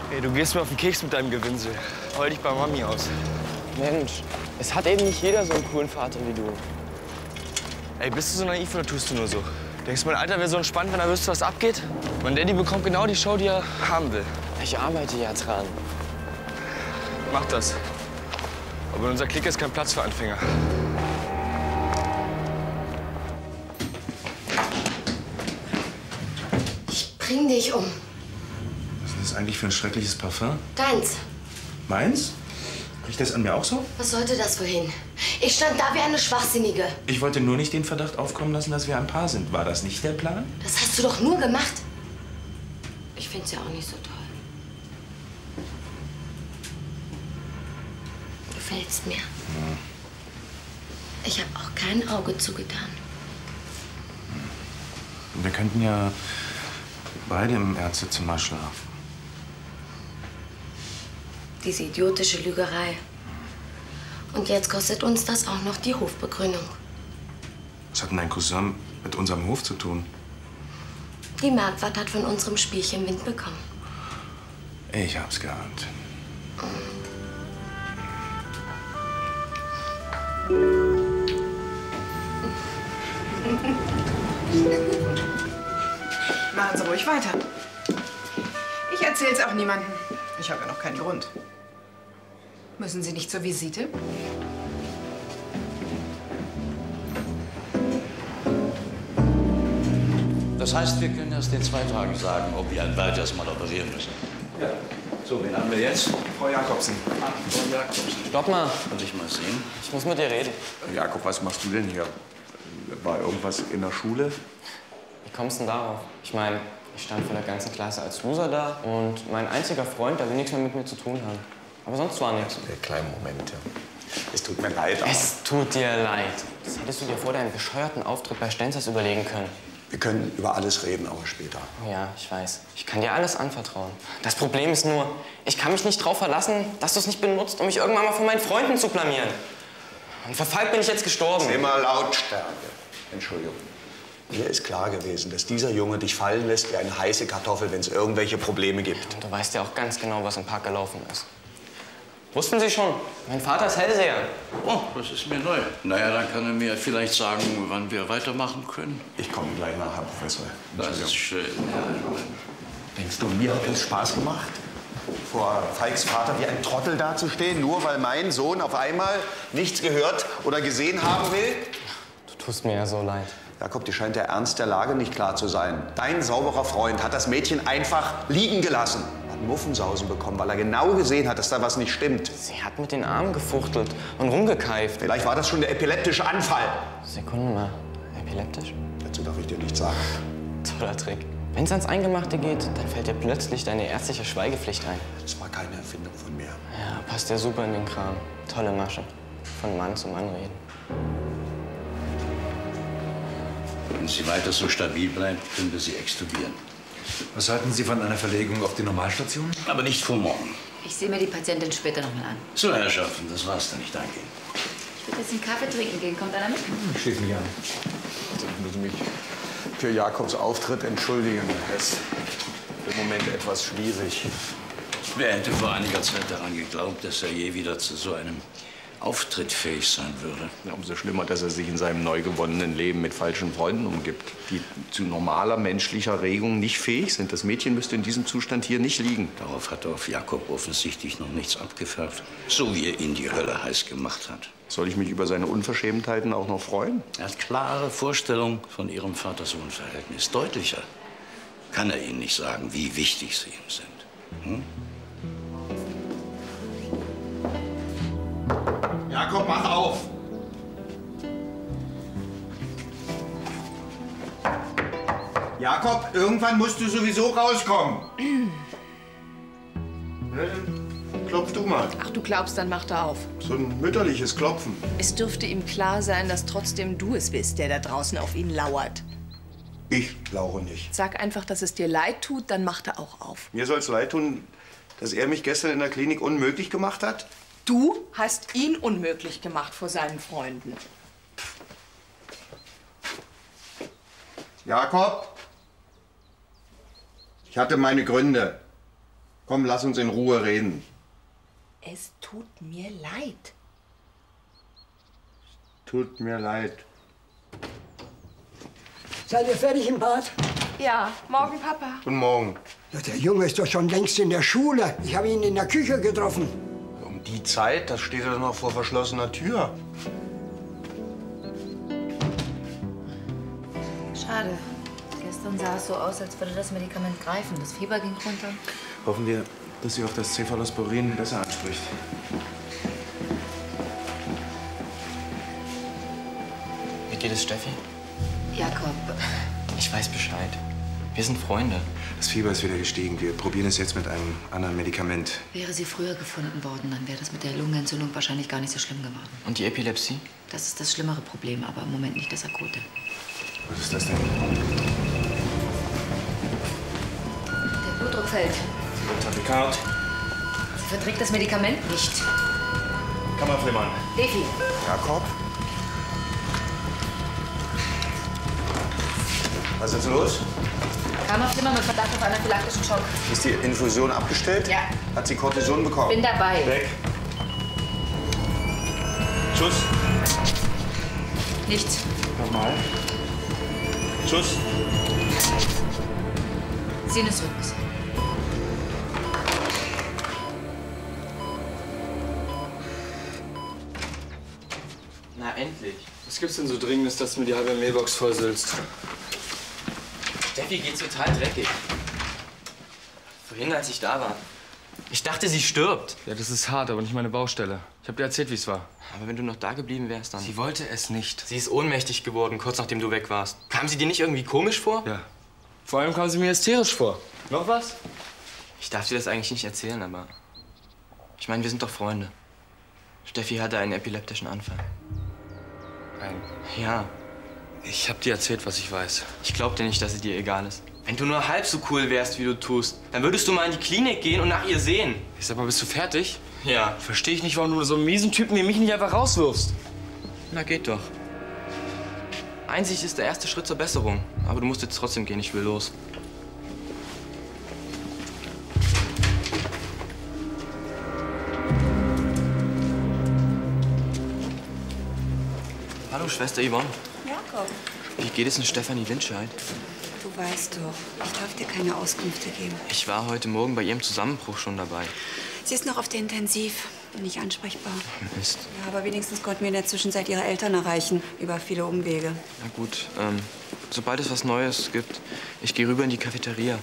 Ey, du gehst mir auf den Keks mit deinem Gewinsel. Heul dich bei Mami aus. Mensch, es hat eben nicht jeder so einen coolen Vater wie du. Ey, bist du so naiv oder tust du nur so? Denkst du, mein Alter wäre so entspannt, wenn er wüsste, was abgeht? Mein Daddy bekommt genau die Show, die er haben will. Ich arbeite ja dran. Mach das. Aber in unserer Clique ist kein Platz für Anfänger. Ich bring dich um. Was ist das eigentlich für ein schreckliches Parfum? Deins. Meins? Riecht das an mir auch so? Was sollte das wohin? Ich stand da wie eine Schwachsinnige. Ich wollte nur nicht den Verdacht aufkommen lassen, dass wir ein Paar sind. War das nicht der Plan? Das hast du doch nur gemacht. Ich find's ja auch nicht so toll. Du gefällst mir. Ja. Ich habe auch kein Auge zugetan. Wir könnten ja beide im Ärztezimmer schlafen. Diese idiotische Lügerei. Und jetzt kostet uns das auch noch die Hofbegrünung. Was hat denn dein Cousin mit unserem Hof zu tun? Die Marquardt hat von unserem Spielchen Wind bekommen. Ich hab's geahnt. Machen Sie ruhig weiter. Ich erzähl's auch niemandem. Ich habe ja noch keinen Grund. Müssen Sie nicht zur Visite? Das heißt, wir können erst in 2 Tagen sagen, ob wir ein weiteres Mal operieren müssen. Ja. So, wen haben wir jetzt? Frau Jakobsen. Ah, Frau Jakobsen. Stopp mal. Kann ich mal sehen? Ich muss mit dir reden. Jakob, was machst du denn hier? War irgendwas in der Schule? Wie kommst du denn darauf? Ich meine, ich stand vor der ganzen Klasse als Loser da und mein einziger Freund, der will nichts mehr mit mir zu tun haben. Aber sonst war nichts. Kleinen Moment. Es tut mir leid, aber Es tut dir leid. Das hättest du dir vor deinem bescheuerten Auftritt bei Stenzers überlegen können. wir können über alles reden, aber später. Ja, ich weiß. Ich kann dir alles anvertrauen. Das Problem ist nur, ich kann mich nicht drauf verlassen, dass du es nicht benutzt, um mich irgendwann mal von meinen Freunden zu blamieren. Und für Falk bin ich jetzt gestorben. Immer Lautstärke. Entschuldigung. Mir ist klar gewesen, dass dieser Junge dich fallen lässt wie eine heiße Kartoffel, wenn es irgendwelche Probleme gibt. Und du weißt ja auch ganz genau, was im Park gelaufen ist. Wussten Sie schon? Mein Vater ist Hellseher. Oh, das ist mir neu. Naja, dann kann er mir vielleicht sagen, wann wir weitermachen können. Ich komme gleich nach, Herr Professor. Das ist schön. Ja. Denkst du, mir hat es Spaß gemacht, vor Falks Vater wie ein Trottel dazustehen, nur weil mein Sohn auf einmal nichts gehört oder gesehen haben will? Du tust mir ja so leid. Jakob, dir scheint der Ernst der Lage nicht klar zu sein. Dein sauberer Freund hat das Mädchen einfach liegen gelassen. Hat Muffensausen bekommen, weil er genau gesehen hat, dass da was nicht stimmt. Sie hat mit den Armen gefuchtelt und rumgekeift. Vielleicht war das schon der epileptische Anfall. Sekunde mal. Epileptisch? Dazu darf ich dir nichts sagen. Toller Trick. Wenn es ans Eingemachte geht, dann fällt dir plötzlich deine ärztliche Schweigepflicht ein. Das war keine Erfindung von mir. Ja, passt ja super in den Kram. Tolle Masche. Von Mann zu Mann reden. Wenn sie weiter so stabil bleibt, können wir sie extubieren. Was halten Sie von einer Verlegung auf die Normalstation? Aber nicht vor morgen. Ich sehe mir die Patientin später noch mal an. So, Herrschaften, das war's dann. Ich danke Ihnen. Ich würde jetzt einen Kaffee trinken gehen. Kommt einer mit? Ich schließe mich an. Ich muss mich für Jakobs Auftritt entschuldigen. Es ist im Moment etwas schwierig. Wer hätte vor einiger Zeit daran geglaubt, dass er je wieder zu so einem Auftritt fähig sein würde? Ja, umso schlimmer, dass er sich in seinem neu gewonnenen Leben mit falschen Freunden umgibt, die zu normaler menschlicher Regung nicht fähig sind. Das Mädchen müsste in diesem Zustand hier nicht liegen. Darauf hat auf Jakob offensichtlich noch nichts abgefärbt. So wie er ihn die Hölle heiß gemacht hat. Soll ich mich über seine Unverschämtheiten auch noch freuen? Er hat klare Vorstellungen von ihrem Vater-Sohn-Verhältnis. Deutlicher kann er Ihnen nicht sagen, wie wichtig Sie ihm sind. Hm? Jakob, mach auf! Jakob, irgendwann musst du sowieso rauskommen. Na, dann klopf du mal. Ach, du glaubst, dann macht er auf. So ein mütterliches Klopfen. Es dürfte ihm klar sein, dass trotzdem du es bist, der da draußen auf ihn lauert. Ich lauere nicht. Sag einfach, dass es dir leid tut, dann macht er auch auf. Mir soll es leid tun, dass er mich gestern in der Klinik unmöglich gemacht hat? Du hast ihn unmöglich gemacht vor seinen Freunden. Jakob, ich hatte meine Gründe. Komm, lass uns in Ruhe reden. Es tut mir leid. Tut mir leid. Seid ihr fertig im Bad? Ja, morgen, Papa. Guten Morgen. Ja, der Junge ist doch schon längst in der Schule. Ich habe ihn in der Küche getroffen. Um die Zeit, das steht doch noch vor verschlossener Tür. Schade. Gestern sah es so aus, als würde das Medikament greifen. Das Fieber ging runter. Hoffen wir, dass sie auf das Cephalosporin besser anspricht. Wie geht es Steffi? Jakob. Ich weiß Bescheid. Wir sind Freunde. Das Fieber ist wieder gestiegen. Wir probieren es jetzt mit einem anderen Medikament. Wäre sie früher gefunden worden, dann wäre das mit der Lungenentzündung wahrscheinlich gar nicht so schlimm geworden. Und die Epilepsie? Das ist das schlimmere Problem, aber im Moment nicht das akute. Was ist das denn? Der Blutdruck fällt. Tachykard. Sie verträgt das Medikament nicht. Kammerflimmern. Defi. Jakob? Was ist jetzt los? Kammerflimmer mit Verdacht auf anaphylaktischen Schock. Ist die Infusion abgestellt? Ja. Hat sie Cortison bekommen? Bin dabei. Weg. Schuss. Nichts. Nochmal. Schuss. Sinusrhythmus. Na, endlich. Was gibt's denn so Dringendes, dass du mir die halbe Mailbox vollsülzt? Steffi geht's total dreckig. Vorhin, als ich da war. Ich dachte, sie stirbt. Ja, das ist hart, aber nicht meine Baustelle. Ich hab dir erzählt, wie es war. Aber wenn du noch da geblieben wärst, dann... Sie wollte es nicht. Sie ist ohnmächtig geworden, kurz nachdem du weg warst. Kam sie dir nicht irgendwie komisch vor? Ja. Vor allem kam sie mir hysterisch vor. Noch was? Ich darf dir das eigentlich nicht erzählen, aber... Ich meine, wir sind doch Freunde. Steffi hatte einen epileptischen Anfall. Ja. Ich hab dir erzählt, was ich weiß. Ich glaub dir nicht, dass sie dir egal ist. Wenn du nur halb so cool wärst, wie du tust, dann würdest du mal in die Klinik gehen und nach ihr sehen. Ich sag mal, bist du fertig? Ja. Verstehe ich nicht, warum du so einen miesen Typen wie mich nicht einfach rauswirfst. Na, geht doch. Einsicht ist der erste Schritt zur Besserung. Aber du musst jetzt trotzdem gehen, ich will los. Hallo, Schwester Yvonne. Jakob, Wie geht es denn Stefanie Windscheid? du weißt doch, ich darf dir keine Auskünfte geben. Ich war heute Morgen bei ihrem Zusammenbruch schon dabei. Sie ist noch auf der Intensiv, nicht ansprechbar. Mist. Ja, aber wenigstens konnten wir in der Zwischenzeit ihre Eltern erreichen, über viele Umwege. Na gut, sobald es was Neues gibt, ich gehe rüber in die Cafeteria.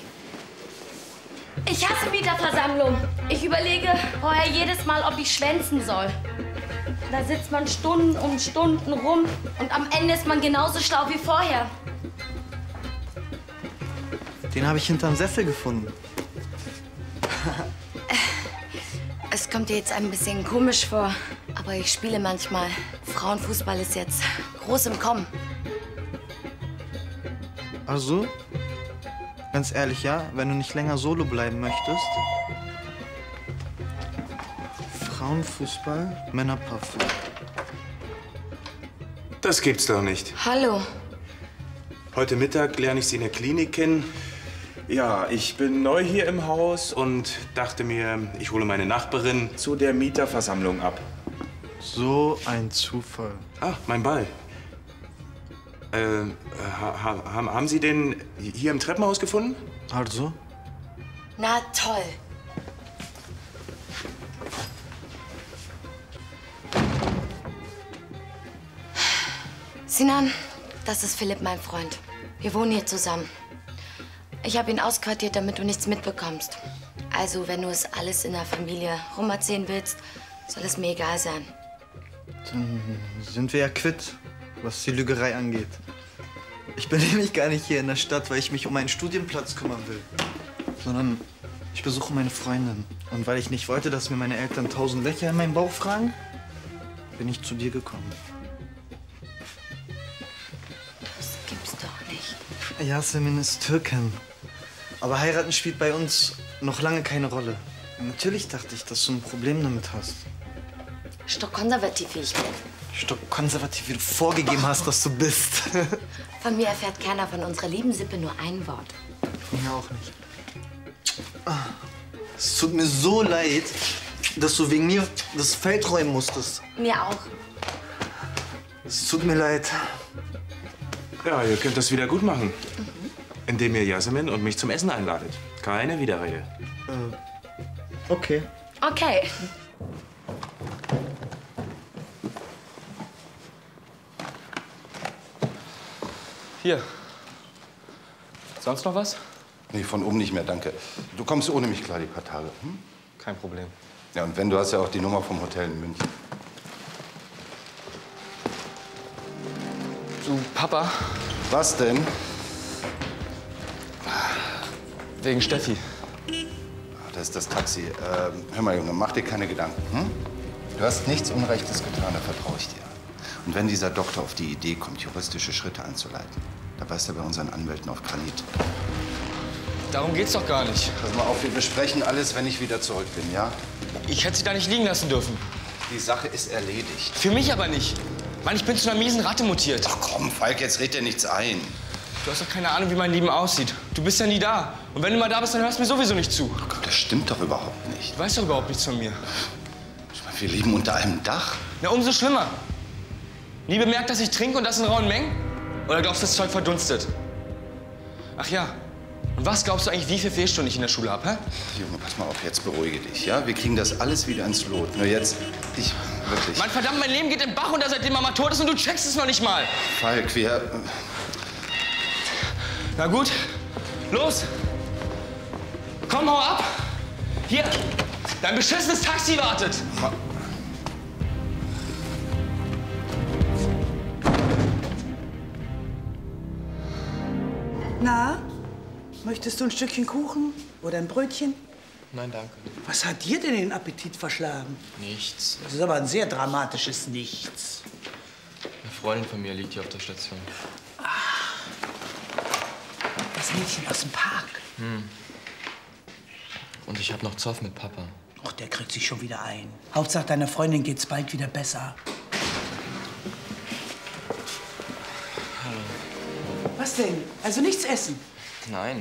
Ich hasse Mieterversammlung. Ich überlege vorher jedes Mal, ob ich schwänzen soll. Da sitzt man Stunden um Stunden rum und am Ende ist man genauso schlau wie vorher. Den habe ich hinterm Sessel gefunden. Es kommt dir jetzt ein bisschen komisch vor, aber ich spiele manchmal. Frauenfußball ist jetzt groß im Kommen. Also? Ganz ehrlich, ja? Wenn du nicht länger solo bleiben möchtest? Frauenfußball, Männerpaff. Das gibt's doch nicht. Hallo. Heute Mittag lerne ich sie in der Klinik kennen. Ja, ich bin neu hier im Haus und dachte mir, ich hole meine Nachbarin zu der Mieterversammlung ab. So ein Zufall. Ah, mein Ball. Haben Sie den hier im Treppenhaus gefunden? Also? Na toll. Sinan, das ist Philipp, mein Freund. Wir wohnen hier zusammen. Ich habe ihn ausquartiert, damit du nichts mitbekommst. Also, wenn du es alles in der Familie rumerzählen willst, soll es mir egal sein. Dann sind wir ja quitt, was die Lügerei angeht. Ich bin nämlich gar nicht hier in der Stadt, weil ich mich um einen Studienplatz kümmern will. Sondern ich besuche meine Freundin. Und weil ich nicht wollte, dass mir meine Eltern 1000 Löcher in meinen Bauch fragen, bin ich zu dir gekommen. Das gibt's doch nicht. Yasemin ist Türkin. Aber heiraten spielt bei uns noch lange keine Rolle. Natürlich dachte ich, dass du ein Problem damit hast. Stockkonservativ wie ich bin. Stockkonservativ, wie du vorgegeben hast, dass du bist. Von mir erfährt keiner von unserer lieben Sippe nur ein Wort. Von mir auch nicht. Es tut mir so leid, dass du wegen mir das Feld räumen musstest. Mir auch. Es tut mir leid. Ja, ihr könnt das wieder gut machen. Indem ihr Jasmin und mich zum Essen einladet. Keine Widerrede. Okay. Okay. Hier. Sonst noch was? Nee, von oben nicht mehr, danke. Du kommst ohne mich klar die paar Tage. Hm? Kein Problem. Ja, und wenn, du hast ja auch die Nummer vom Hotel in München. Du, Papa. Was denn? Wegen Steffi. Das ist das Taxi. Hör mal, Junge, mach dir keine Gedanken. Hm? Du hast nichts Unrechtes getan, da vertraue ich dir. Und wenn dieser Doktor auf die Idee kommt, juristische Schritte einzuleiten, da beißt er bei unseren Anwälten auf Granit. Darum geht's doch gar nicht. Pass mal auf, wir besprechen alles, wenn ich wieder zurück bin, ja? Ich hätte sie da nicht liegen lassen dürfen. Die Sache ist erledigt. Für mich aber nicht. Mann, ich bin zu einer miesen Ratte mutiert. Ach komm, Falk, jetzt red dir nichts ein. Du hast doch keine Ahnung, wie mein Leben aussieht. Du bist ja nie da. Und wenn du mal da bist, dann hörst du mir sowieso nicht zu. Ach komm, das stimmt doch überhaupt nicht. Du weißt doch überhaupt nichts von mir. Wir leben unter einem Dach. Na, umso schlimmer. Nie bemerkt, dass ich trinke und das in rauen Mengen? Oder glaubst du, das Zeug verdunstet? Ach ja. Und was glaubst du eigentlich, wie viele Fehlstunden ich in der Schule habe, hä? Junge, pass mal auf, jetzt beruhige dich, ja? Wir kriegen das alles wieder ins Lot. Nur jetzt, wirklich. Mann, verdammt, mein Leben geht im Bach unter, seitdem Mama tot ist und du checkst es noch nicht mal. Falk, wir... Na gut, los. Komm, hau ab. Hier, dein beschissenes Taxi wartet. Na, möchtest du ein Stückchen Kuchen oder ein Brötchen? Nein, danke. Was hat dir denn den Appetit verschlagen? Nichts. Das ist aber ein sehr dramatisches Nichts. Eine Freundin von mir liegt hier auf der Station. Das Mädchen aus dem Park. Und ich habe noch Zoff mit Papa. Och, der kriegt sich schon wieder ein. Hauptsache, deiner Freundin geht's bald wieder besser. Hallo. Was denn? Also nichts essen? Nein.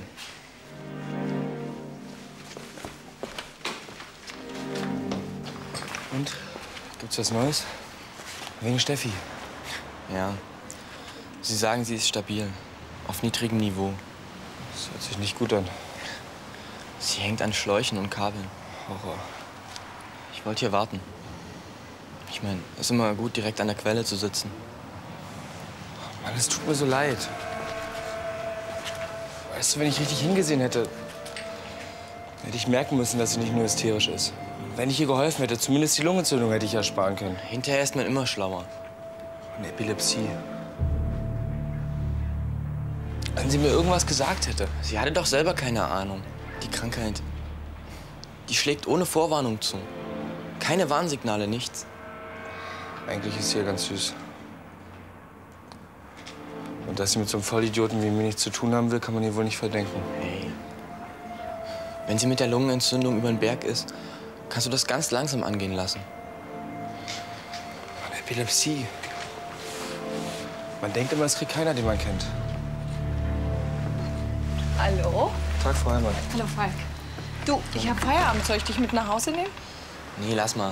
Und? Gibt's was Neues? Wegen Steffi. Ja. Sie sagen, sie ist stabil. Auf niedrigem Niveau. Das hört sich nicht gut an. Sie hängt an Schläuchen und Kabeln. Horror. Ich wollte hier warten. Ich meine, es ist immer gut, direkt an der Quelle zu sitzen. Mann, es tut mir so leid. Weißt du, wenn ich richtig hingesehen hätte, hätte ich merken müssen, dass sie nicht nur hysterisch ist. Wenn ich ihr geholfen hätte, zumindest die Lungenentzündung hätte ich ersparen können. Hinterher ist man immer schlauer. Eine Epilepsie. Wenn sie mir irgendwas gesagt hätte. Sie hatte doch selber keine Ahnung. Die Krankheit, die schlägt ohne Vorwarnung zu. Keine Warnsignale, nichts. Eigentlich ist sie ja ganz süß. Und dass sie mit so einem Vollidioten wie mir nichts zu tun haben will, kann man ihr wohl nicht verdenken. Hey. Wenn sie mit der Lungenentzündung über den Berg ist, kannst du das ganz langsam angehen lassen. Eine Epilepsie. Man denkt immer, es kriegt keiner, den man kennt. Hallo? Tag, Frau Heimann. Hallo, Falk. Du, ich habe Feierabend. Soll ich dich mit nach Hause nehmen? Nee, lass mal.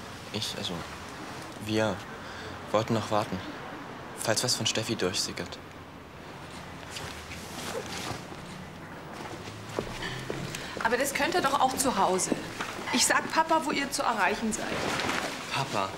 Wir wollten noch warten. Falls was von Steffi durchsickert. Aber das könnt ihr doch auch zu Hause. Ich sag Papa, wo ihr zu erreichen seid. Papa,